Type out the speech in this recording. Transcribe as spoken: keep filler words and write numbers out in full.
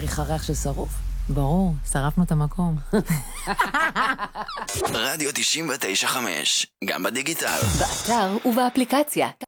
מריחה ריח של שרוף? ברור, שרפנו את המקום. רדיו תשעים ותשע חמש, גם בדיגיטל. באתר ובאפליקציה.